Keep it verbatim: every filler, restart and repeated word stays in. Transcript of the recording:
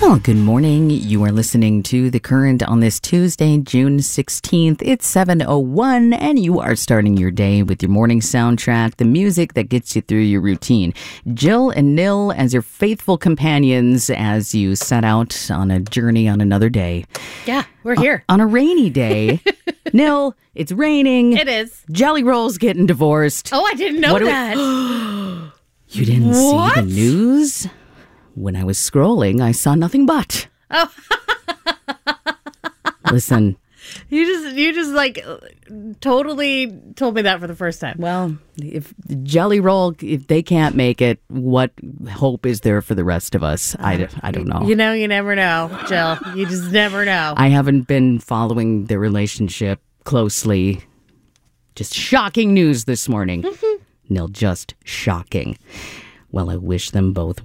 Well, good morning. You are listening to The Current on this Tuesday, June sixteenth. It's seven oh one, and you are starting your day with your morning soundtrack, the music that gets you through your routine. Jill and Nil as your faithful companions as you set out on a journey on another day. Yeah, we're here. Uh, on a rainy day. Nil, it's raining. It is. Jelly Roll's getting divorced. Oh, I didn't know What do we- that. You didn't What? see the news? When I was scrolling, I saw nothing but. Oh. Listen. You just, you just like totally told me that for the first time. Well, if Jelly Roll, if they can't make it, what hope is there for the rest of us? I, I don't know. You know, you never know, Jill. You just never know. I haven't been following their relationship closely. Just shocking news this morning. Nil, just shocking. Well, I wish them both